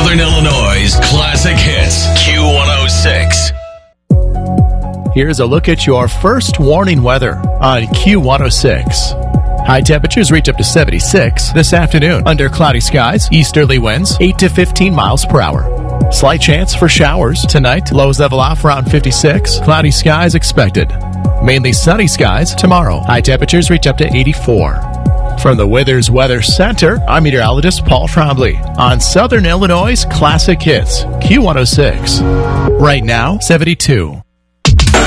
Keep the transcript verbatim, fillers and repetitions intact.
Southern Illinois' classic hits, Q one oh six. Here's a look at your first warning weather on Q one oh six. High temperatures reach up to seventy-six this afternoon. Under cloudy skies, easterly winds eight to fifteen miles per hour. Slight chance for showers tonight. Lows level off around fifty-six. Cloudy skies expected. Mainly sunny skies tomorrow. High temperatures reach up to eighty-four. From the Withers Weather Center, I'm meteorologist Paul Trombley on Southern Illinois' classic hits, Q one oh six. Right now, seventy-two.